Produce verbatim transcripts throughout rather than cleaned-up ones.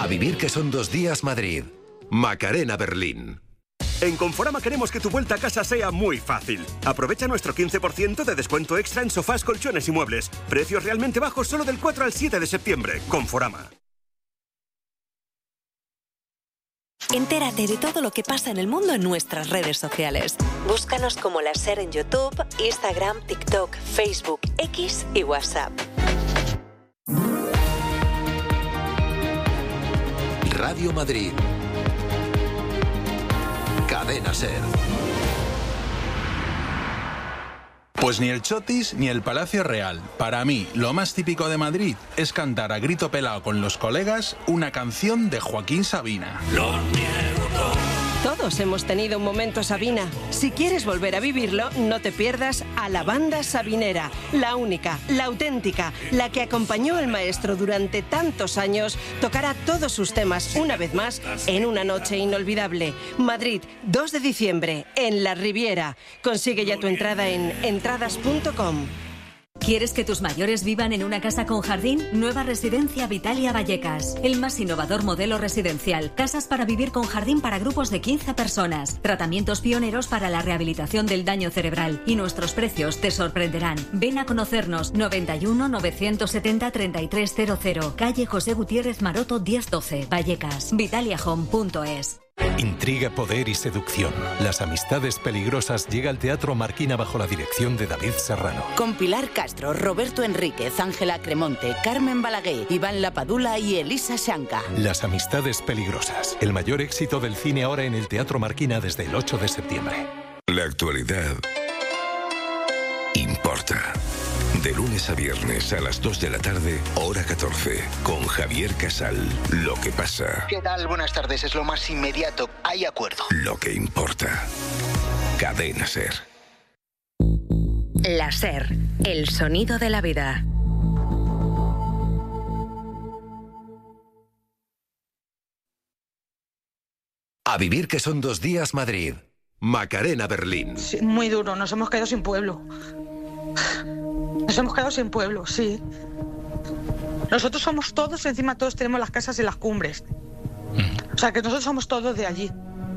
vivir que son dos días Madrid. Macarena Berlín. En Conforama queremos que tu vuelta a casa sea muy fácil. Aprovecha nuestro quince por ciento de descuento extra en sofás, colchones y muebles. Precios realmente bajos solo del cuatro al siete de septiembre. Conforama. Entérate de todo lo que pasa en el mundo en nuestras redes sociales. Búscanos como La Ser en YouTube, Instagram, TikTok, Facebook, X y WhatsApp. Radio Madrid. Cadena Ser. Pues ni el Chotis ni el Palacio Real. Para mí, lo más típico de Madrid es cantar a grito pelado con los colegas una canción de Joaquín Sabina. Lo niego todo. Todos hemos tenido un momento Sabina. Si quieres volver a vivirlo, no te pierdas a la banda sabinera, la única, la auténtica, la que acompañó al maestro durante tantos años, tocará todos sus temas una vez más en una noche inolvidable. Madrid, dos de diciembre, en la Riviera. Consigue ya tu entrada en entradas punto com. ¿Quieres que tus mayores vivan en una casa con jardín? Nueva Residencia Vitalia Vallecas. El más innovador modelo residencial. Casas para vivir con jardín para grupos de quince personas. Tratamientos pioneros para la rehabilitación del daño cerebral. Y nuestros precios te sorprenderán. Ven a conocernos. noventa y uno, novecientos setenta, treinta y tres cero cero. Calle José Gutiérrez Maroto diez doce. Vallecas. Vitalia Home punto es. Intriga, poder y seducción. Las amistades peligrosas llega al Teatro Marquina bajo la dirección de David Serrano. Con Pilar Castro, Roberto Enríquez, Ángela Cremonte, Carmen Balaguer, Iván Lapadula y Elisa Shanka. Las amistades peligrosas. El mayor éxito del cine ahora en el Teatro Marquina desde el ocho de septiembre. La actualidad importa. De lunes a viernes a las dos de la tarde, hora catorce, con Javier Casal. Lo que pasa. ¿Qué tal? Buenas tardes. Es lo más inmediato. Hay acuerdo. Lo que importa. Cadena Ser. La Ser, el sonido de la vida. A vivir que son dos días Madrid. Macarena Berlín. Sí, muy duro. Nos hemos quedado sin pueblo. Nos hemos quedado sin pueblo, sí. Nosotros somos todos, encima todos tenemos las casas en las cumbres. O sea, que nosotros somos todos de allí.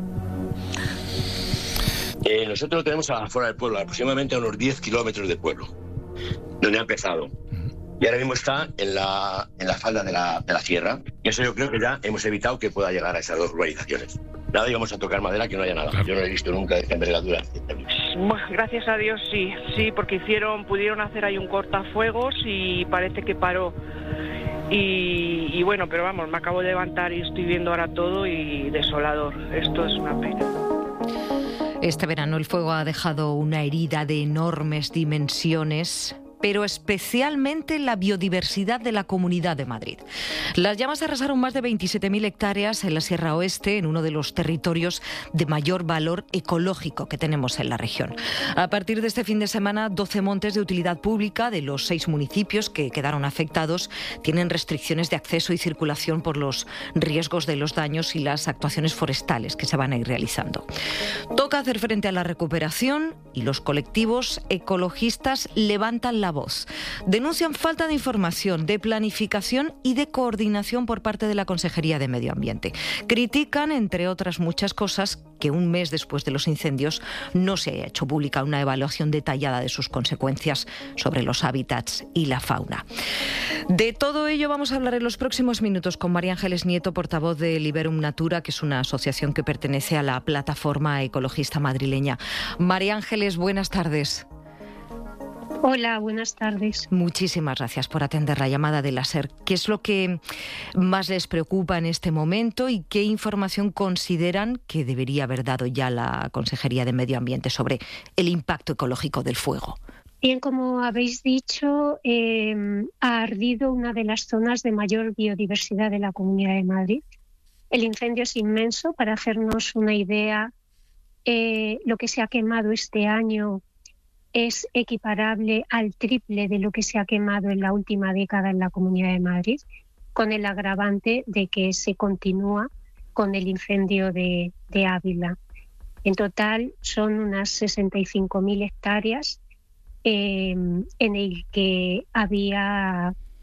Eh, nosotros lo tenemos afuera del pueblo, aproximadamente a unos diez kilómetros del pueblo, donde ha empezado. Y ahora mismo está en la, en la falda de la, de la sierra. Y eso yo creo que ya hemos evitado que pueda llegar a esas dos urbanizaciones. Nada, íbamos a tocar madera, que no haya nada. Claro. Yo no he visto nunca de esta envergadura. Gracias a Dios sí, sí, porque hicieron, pudieron hacer ahí un cortafuegos y parece que paró. Y, y bueno, pero vamos, me acabo de levantar y estoy viendo ahora todo y desolador. Esto es una pena. Este verano el fuego ha dejado una herida de enormes dimensiones, pero especialmente la biodiversidad de la Comunidad de Madrid. Las llamas arrasaron más de veintisiete mil hectáreas en la Sierra Oeste, en uno de los territorios de mayor valor ecológico que tenemos en la región. A partir de este fin de semana, doce montes de utilidad pública de los seis municipios que quedaron afectados tienen restricciones de acceso y circulación por los riesgos de los daños y las actuaciones forestales que se van a ir realizando. Toca hacer frente a la recuperación y los colectivos ecologistas levantan la voz. Denuncian falta de información, de planificación y de coordinación por parte de la Consejería de Medio Ambiente. Critican, entre otras muchas cosas, que un mes después de los incendios no se haya hecho pública una evaluación detallada de sus consecuencias sobre los hábitats y la fauna. De todo ello vamos a hablar en los próximos minutos con María Ángeles Nieto, portavoz de Liberum Natura, que es una asociación que pertenece a la plataforma ecologista madrileña. María Ángeles, buenas tardes. Hola, buenas tardes. Muchísimas gracias por atender la llamada de la SER. ¿Qué es lo que más les preocupa en este momento y qué información consideran que debería haber dado ya la Consejería de Medio Ambiente sobre el impacto ecológico del fuego? Bien, como habéis dicho, eh, ha ardido una de las zonas de mayor biodiversidad de la Comunidad de Madrid. El incendio es inmenso. Para hacernos una idea, eh, lo que se ha quemado este año es equiparable al triple de lo que se ha quemado en la última década en la Comunidad de Madrid, con el agravante de que se continúa con el incendio de, de Ávila. En total son unas sesenta y cinco mil hectáreas eh, en el que había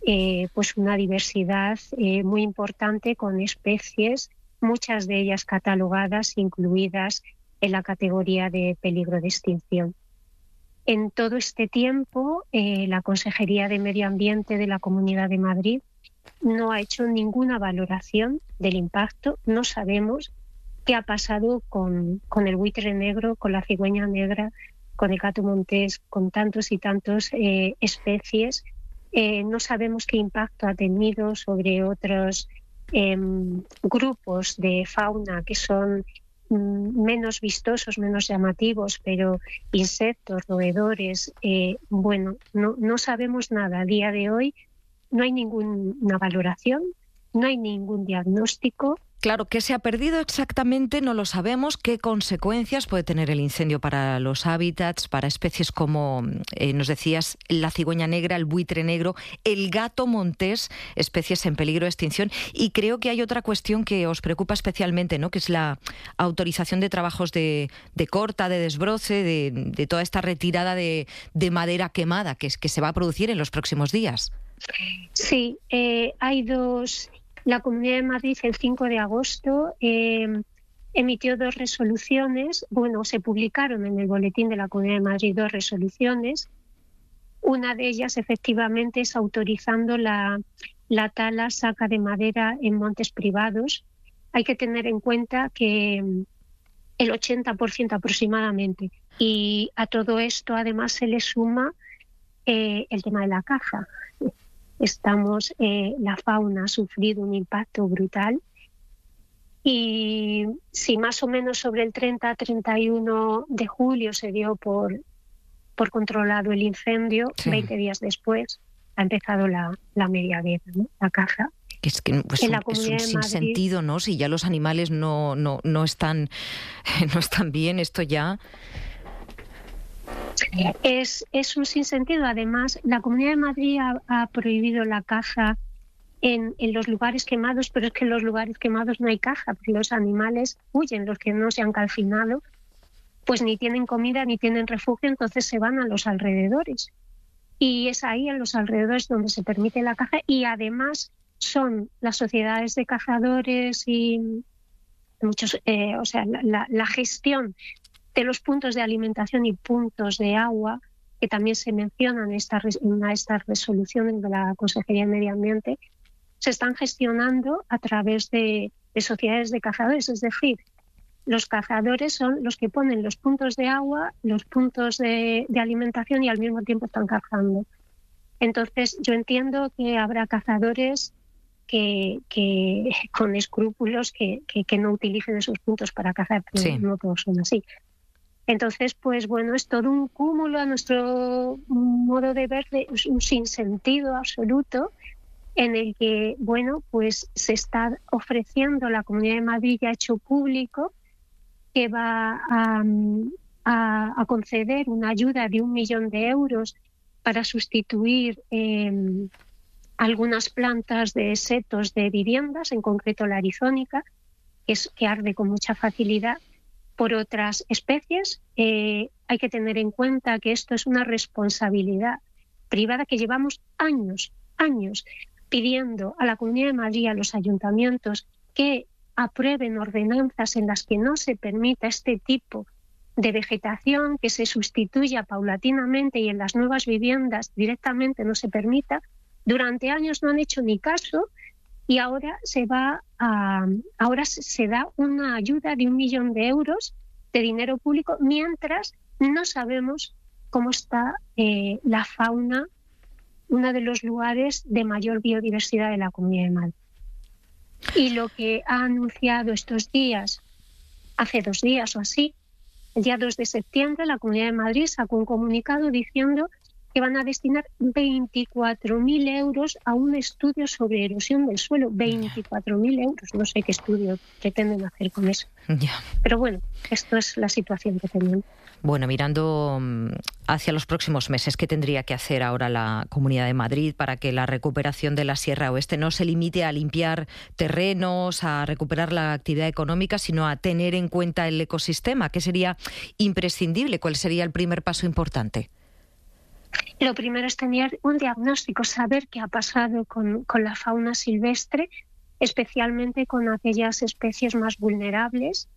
eh, pues una diversidad eh, muy importante con especies, muchas de ellas catalogadas, incluidas en la categoría de peligro de extinción. En todo este tiempo, eh, la Consejería de Medio Ambiente de la Comunidad de Madrid no ha hecho ninguna valoración del impacto. No sabemos qué ha pasado con, con el buitre negro, con la cigüeña negra, con el gato montés, con tantos y tantos eh, especies. Eh, no sabemos qué impacto ha tenido sobre otros eh, grupos de fauna que son mm, menos vistosos, menos llamativos, pero insectos, roedores. Eh, bueno, no, no sabemos nada. A día de hoy no hay ninguna valoración, no hay ningún diagnóstico. Claro, ¿qué se ha perdido exactamente? No lo sabemos. ¿Qué consecuencias puede tener el incendio para los hábitats, para especies como, eh, nos decías, la cigüeña negra, el buitre negro, el gato montés, especies en peligro de extinción? Y creo que hay otra cuestión que os preocupa especialmente, ¿no?, que es la autorización de trabajos de, de corta, de desbroce, de, de toda esta retirada de, de madera quemada que, que se va a producir en los próximos días. Sí, eh, hay dos... La Comunidad de Madrid el cinco de agosto eh, emitió dos resoluciones, bueno, se publicaron en el boletín de la Comunidad de Madrid dos resoluciones. Una de ellas efectivamente es autorizando la, la tala, saca de madera en montes privados. Hay que tener en cuenta que el ochenta por ciento aproximadamente, y a todo esto además se le suma eh, el tema de la caza. Estamos, eh, la fauna ha sufrido un impacto brutal y si más o menos sobre el treinta a treinta y uno de julio se dio por, por controlado el incendio, sí. veinte días después ha empezado la, la media guerra, ¿no?, la caza. Es que pues, es un sinsentido, ¿no? Si ya los animales no, no, no, están, no están bien, esto ya... Es, es un sinsentido. Además, la Comunidad de Madrid ha, ha prohibido la caza en, en los lugares quemados, pero es que en los lugares quemados no hay caza, porque los animales huyen, los que no se han calcinado, pues ni tienen comida ni tienen refugio, entonces se van a los alrededores. Y es ahí, en los alrededores, donde se permite la caza, y además son las sociedades de cazadores y muchos, eh, o sea, la, la, la gestión de los puntos de alimentación y puntos de agua, que también se mencionan en estas esta resoluciones de la Consejería de Medio Ambiente, se están gestionando a través de, de sociedades de cazadores. Es decir, los cazadores son los que ponen los puntos de agua, los puntos de, de alimentación y al mismo tiempo están cazando. Entonces, yo entiendo que habrá cazadores que, que con escrúpulos que, que, que no utilicen esos puntos para cazar, pero sí. no todos son así. Entonces, pues bueno, es todo un cúmulo a nuestro modo de ver, de un sinsentido absoluto, en el que, bueno, pues se está ofreciendo, la Comunidad de Madrid ya ha hecho público que va a, a, a conceder una ayuda de un millón de euros para sustituir eh, algunas plantas de setos de viviendas, en concreto la arizónica, que, es, que arde con mucha facilidad, por otras especies. Eh, hay que tener en cuenta que esto es una responsabilidad privada que llevamos años, años pidiendo a la Comunidad de Madrid y a los ayuntamientos que aprueben ordenanzas en las que no se permita este tipo de vegetación, que se sustituya paulatinamente y en las nuevas viviendas directamente no se permita. Durante años no han hecho ni caso. Y ahora se va a, ahora se da una ayuda de un millón de euros de dinero público, mientras no sabemos cómo está eh, la fauna, uno de los lugares de mayor biodiversidad de la Comunidad de Madrid. Y lo que ha anunciado estos días, hace dos días o así, el día dos de septiembre, la Comunidad de Madrid sacó un comunicado diciendo que van a destinar veinticuatro mil euros a un estudio sobre erosión del suelo. veinticuatro mil euros. No sé qué estudio pretenden hacer con eso. Ya. Pero bueno, esto es la situación que tenemos. Bueno, mirando hacia los próximos meses, ¿qué tendría que hacer ahora la Comunidad de Madrid para que la recuperación de la Sierra Oeste no se limite a limpiar terrenos, a recuperar la actividad económica, sino a tener en cuenta el ecosistema? ¿Qué sería imprescindible? ¿Cuál sería el primer paso importante? Lo primero es tener un diagnóstico, saber qué ha pasado con, con la fauna silvestre, especialmente con aquellas especies más vulnerables,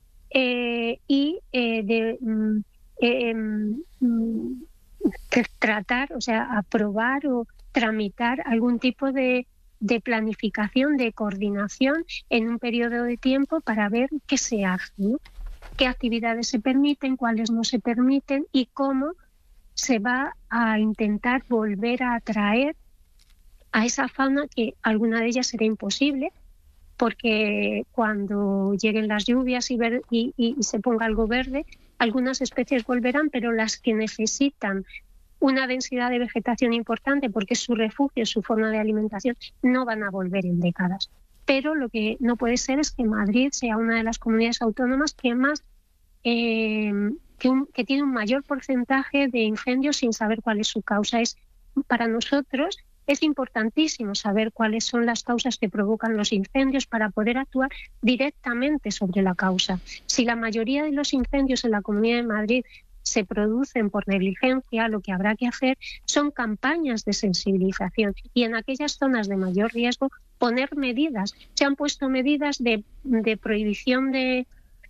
eh, y eh, de, mm, eh, mm, de tratar, o sea, aprobar o tramitar algún tipo de, de planificación, de coordinación en un periodo de tiempo para ver qué se hace, ¿no? Qué actividades se permiten, cuáles no se permiten y cómo se va a intentar volver a atraer a esa fauna, que alguna de ellas será imposible, porque cuando lleguen las lluvias y, ver, y, y, y se ponga algo verde, algunas especies volverán, pero las que necesitan una densidad de vegetación importante, porque es su refugio, su forma de alimentación, no van a volver en décadas. Pero lo que no puede ser es que Madrid sea una de las comunidades autónomas que más eh, que, un, que tiene un mayor porcentaje de incendios sin saber cuál es su causa. Es, para nosotros es importantísimo saber cuáles son las causas que provocan los incendios para poder actuar directamente sobre la causa. Si la mayoría de los incendios en la Comunidad de Madrid se producen por negligencia, lo que habrá que hacer son campañas de sensibilización y en aquellas zonas de mayor riesgo poner medidas. Se han puesto medidas de, de prohibición de,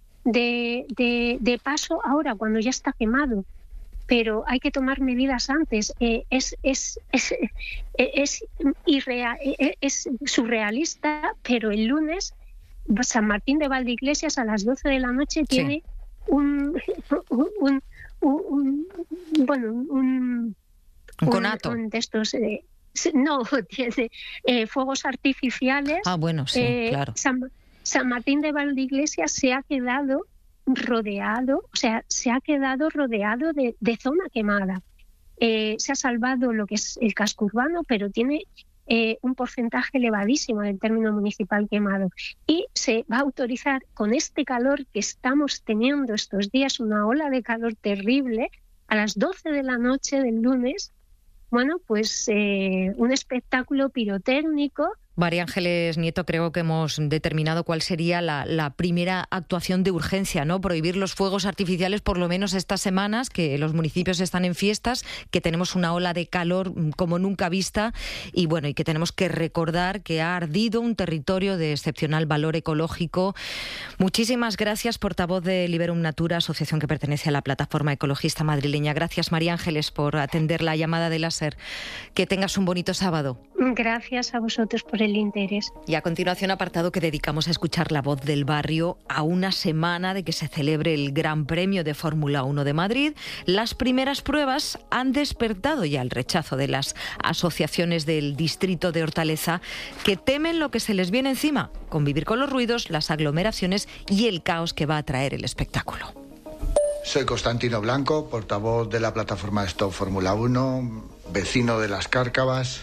de, de, de paso ahora cuando ya está quemado, pero hay que tomar medidas antes. Eh, es, es, es, es, irreal, es surrealista, pero el lunes San Martín de Valdeiglesias a las doce de la noche sí. tiene un, un, un, un bueno un, un conato un, un de estos eh, no tiene eh, fuegos artificiales. Ah, bueno, sí, eh, claro. San, San Martín de Valdeiglesias se ha quedado rodeado, o sea, se ha quedado rodeado de, de zona quemada. Eh, se ha salvado lo que es el casco urbano, pero tiene eh, un porcentaje elevadísimo del término municipal quemado. Y se va a autorizar, con este calor que estamos teniendo estos días, una ola de calor terrible, a las doce de la noche del lunes, bueno, pues eh, un espectáculo pirotécnico. María Ángeles Nieto, creo que hemos determinado cuál sería la, la primera actuación de urgencia, ¿no? Prohibir los fuegos artificiales por lo menos estas semanas, que los municipios están en fiestas, que tenemos una ola de calor como nunca vista y bueno, y que tenemos que recordar que ha ardido un territorio de excepcional valor ecológico. Muchísimas gracias, portavoz de Liberum Natura, asociación que pertenece a la plataforma ecologista madrileña. Gracias, María Ángeles, por atender la llamada de láser. Que tengas un bonito sábado. Gracias a vosotros por el interés. Y a continuación, apartado que dedicamos a escuchar la voz del barrio a una semana de que se celebre el Gran Premio de Fórmula uno de Madrid. Las primeras pruebas han despertado ya el rechazo de las asociaciones del distrito de Hortaleza, que temen lo que se les viene encima: convivir con los ruidos, las aglomeraciones y el caos que va a traer el espectáculo. Soy Constantino Blanco, portavoz de la plataforma Stop Fórmula uno, vecino de Las Cárcavas.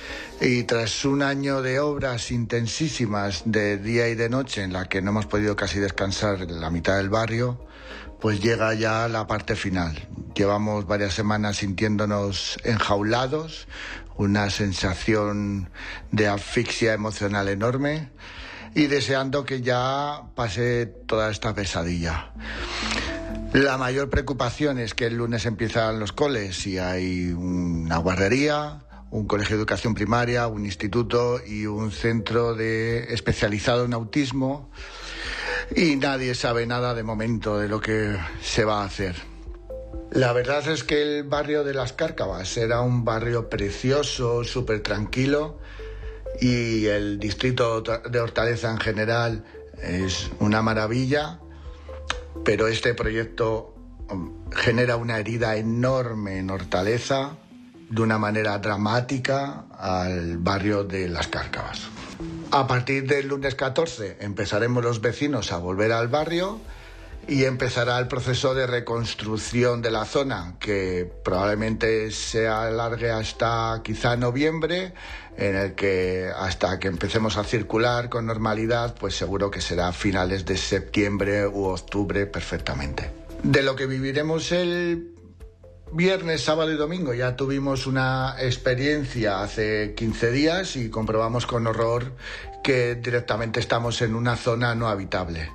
Y tras un año de obras intensísimas de día y de noche, en la que no hemos podido casi descansar en la mitad del barrio, pues llega ya la parte final. Llevamos varias semanas sintiéndonos enjaulados, una sensación de asfixia emocional enorme y deseando que ya pase toda esta pesadilla. La mayor preocupación es que el lunes empiezan los coles y hay una guardería, un colegio de educación primaria, un instituto y un centro de especializado en autismo, y nadie sabe nada de momento de lo que se va a hacer. La verdad es que el barrio de Las Cárcavas era un barrio precioso, súper tranquilo, y el distrito de Hortaleza en general es una maravilla, pero este proyecto genera una herida enorme en Hortaleza, de una manera dramática al barrio de Las Cárcavas. A partir del lunes catorce empezaremos los vecinos a volver al barrio y empezará el proceso de reconstrucción de la zona, que probablemente se alargue hasta quizá noviembre, en el que hasta que empecemos a circular con normalidad, pues seguro que será finales de septiembre u octubre perfectamente. De lo que viviremos el viernes, sábado y domingo ya tuvimos una experiencia hace quince días y comprobamos con horror que directamente estamos en una zona no habitable.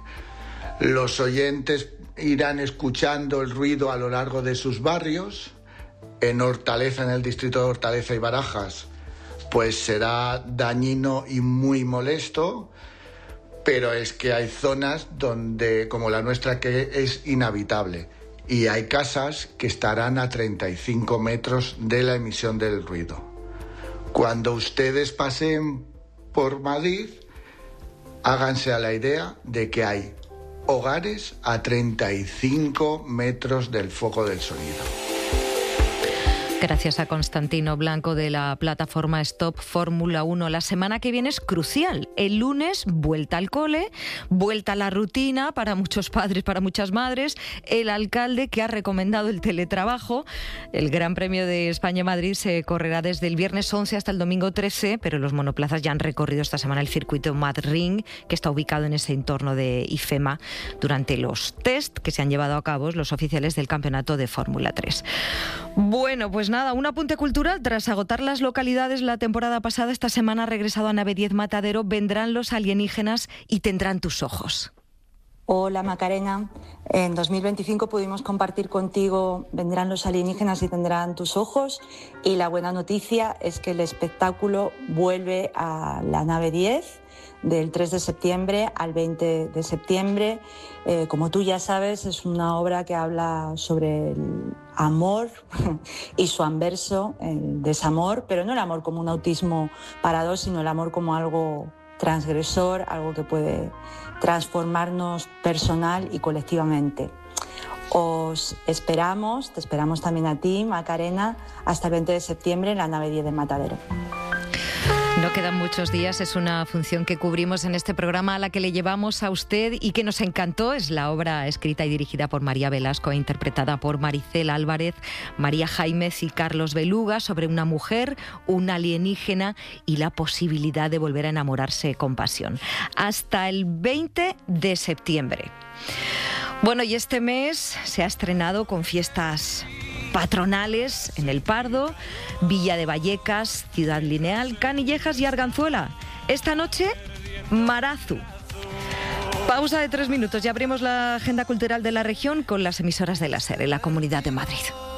Los oyentes irán escuchando el ruido a lo largo de sus barrios. en Hortaleza, en el distrito de Hortaleza y Barajas, pues será dañino y muy molesto, pero es que hay zonas donde, como la nuestra, que es inhabitable, y hay casas que estarán a treinta y cinco metros de la emisión del ruido. Cuando ustedes pasen por Madrid, háganse a la idea de que hay hogares a treinta y cinco metros del foco del sonido. Gracias a Constantino Blanco de la plataforma Stop Fórmula uno. La semana que viene es crucial. El lunes, vuelta al cole, vuelta a la rutina para muchos padres, para muchas madres. El alcalde, que ha recomendado el teletrabajo. El Gran Premio de España-Madrid se correrá desde el viernes once hasta el domingo trece, pero los monoplazas ya han recorrido esta semana el circuito Madrid, que está ubicado en ese entorno de IFEMA, durante los test que se han llevado a cabo los oficiales del campeonato de Fórmula tres. Bueno, pues nada, un apunte cultural. Tras agotar las localidades la temporada pasada, esta semana ha regresado a Nave diez Matadero. Vendrán los alienígenas y tendrán tus ojos. Hola Macarena, en dos mil veinticinco pudimos compartir contigo Vendrán los alienígenas y tendrán tus ojos, y la buena noticia es que el espectáculo vuelve a la Nave diez del tres de septiembre al veinte de septiembre. Eh, como tú ya sabes, es una obra que habla sobre el amor y su anverso, el desamor, pero no el amor como un autismo para dos, sino el amor como algo transgresor, algo que puede transformarnos personal y colectivamente. Os esperamos, te esperamos también a ti, Macarena, hasta el veinte de septiembre en la Nave diez de Matadero. No quedan muchos días, es una función que cubrimos en este programa, a la que le llevamos a usted y que nos encantó. Es la obra escrita y dirigida por María Velasco e interpretada por Maricel Álvarez, María Jaimez y Carlos Beluga, sobre una mujer, un alienígena y la posibilidad de volver a enamorarse con pasión. Hasta el veinte de septiembre. Bueno, y este mes se ha estrenado con fiestas patronales en El Pardo, Villa de Vallecas, Ciudad Lineal, Canillejas y Arganzuela. Esta noche, Marazu. Pausa de tres minutos y abrimos la agenda cultural de la región con las emisoras de la SER en la Comunidad de Madrid.